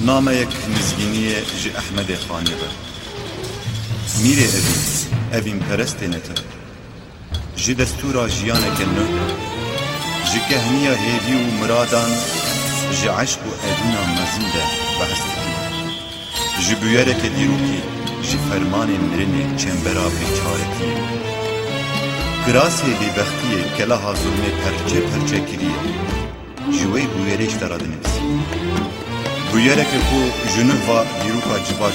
نامەیەک نزگینیە ji Ehmedê Xanê ve. Mîrê evîn perestê netin. Ji destûra jiyaneke nû, ji kehniya hêvî û miradan, ji eşq û edîna mezin de behs dikin. Ji bûyereke dîrokî, ji fermanê mirinê çembera bêçaretiyê. Kirasê bêbextiyê keleha zulmê perçe perçe kiriye. Ji wê bûyerê ji te re dinivîsî. Bûyereke ku ji nû va dîroka civa